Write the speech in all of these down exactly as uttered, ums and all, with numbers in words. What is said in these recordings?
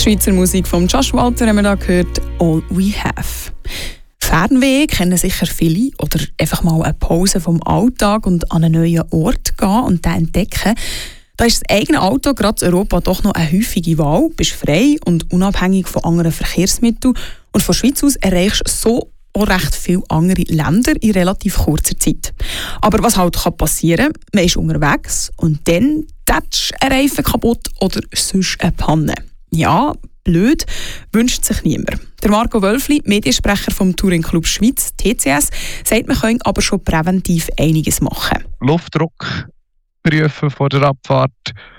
Schweizer Musik von Josh Walter haben wir da gehört, «All We Have». Fernweh kennen sicher viele oder einfach mal eine Pause vom Alltag und an einen neuen Ort gehen und den entdecken. Da ist das eigene Auto gerade in Europa doch noch eine häufige Wahl. Du bist frei und unabhängig von anderen Verkehrsmitteln und von Schweiz aus erreichst du so auch recht viele andere Länder in relativ kurzer Zeit. Aber was halt kann passieren, man ist unterwegs und dann tätsch ein Reifen kaputt oder sonst eine Panne. Ja, blöd, wünscht sich niemand. Der Marco Wölfli, Mediensprecher vom Touring Club Schweiz, T C S, sagt, man könne aber schon präventiv einiges machen. Luftdruck prüfen vor der Abfahrt,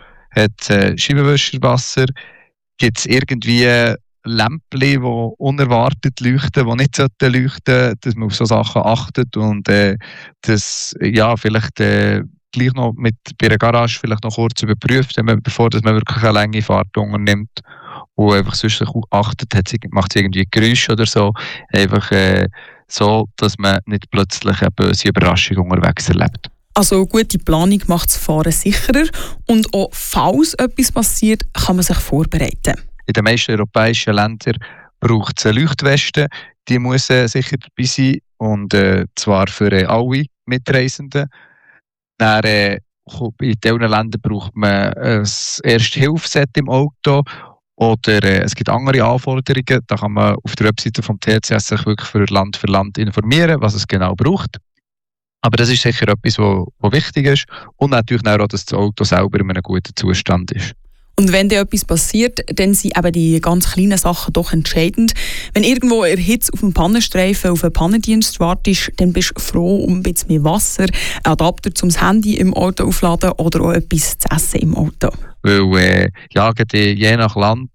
hat äh, Scheibenwischerwasser, gibt es irgendwie Lämpchen, die unerwartet leuchten, die nicht sollten leuchten, dass man auf solche Sachen achtet und äh, das ja, vielleicht äh, gleich noch mit bei einer Garage vielleicht noch kurz überprüft, bevor dass man wirklich eine lange Fahrt unternimmt und einfach sonst achtet, macht es irgendwie Geräusche oder so, einfach äh, so, dass man nicht plötzlich eine böse Überraschung unterwegs erlebt. Also gute Planung macht das Fahren sicherer und auch falls etwas passiert, kann man sich vorbereiten. In den meisten europäischen Ländern braucht es eine Leuchtweste. Die muss äh, sicher dabei sein. Und äh, zwar für äh, alle Mitreisenden. Dann, äh, in diesen Ländern braucht man ein Erste-Hilfe-Set im Auto. Oder äh, es gibt andere Anforderungen. Da kann man auf der Webseite vom T C S sich wirklich für Land für Land informieren, was es genau braucht. Aber das ist sicher etwas, was wichtig ist. Und natürlich auch, dass das Auto selber in einem guten Zustand ist. Und wenn dir etwas passiert, dann sind eben die ganz kleinen Sachen doch entscheidend. Wenn irgendwo in der Hitze auf dem Pannenstreifen auf einen Pannendienst wartest, dann bist du froh um ein bisschen mehr Wasser, einen Adapter zum Handy im Auto aufladen oder auch etwas zu essen im Auto. Weil äh, ja, je nach Land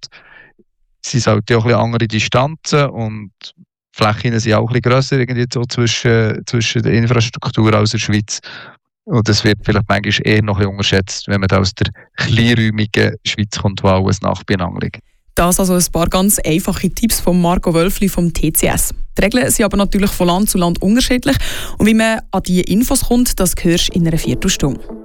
sind es halt auch ein bisschen andere Distanzen und die Flächen sind auch ein bisschen grösser irgendwie so zwischen, zwischen der Infrastruktur aus der Schweiz. Und das wird vielleicht manchmal eher noch ein bisschen unterschätzt, wenn man aus der kleinräumigen Schweiz kommt, wo alles nach beieinander liegt. Das also ein paar ganz einfache Tipps von Marco Wölfli vom T C S. Die Regeln sind aber natürlich von Land zu Land unterschiedlich. Und wie man an diese Infos kommt, das hörst du in einer Viertelstunde.